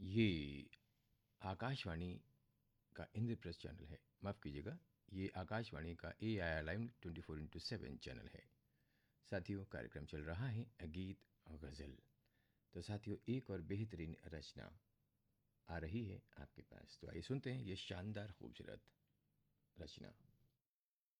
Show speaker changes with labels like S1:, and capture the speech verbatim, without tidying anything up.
S1: ये आकाशवाणी का इंद्रप्रस्थ चैनल है। माफ़ कीजिएगा, ये आकाशवाणी का ए I R live twenty four into seven channel है। साथियों, कार्यक्रम चल रहा है गीत और गज़ल। तो साथियों, एक और बेहतरीन रचना आ रही है आपके पास, तो आइए सुनते हैं ये शानदार खूबसूरत रचना।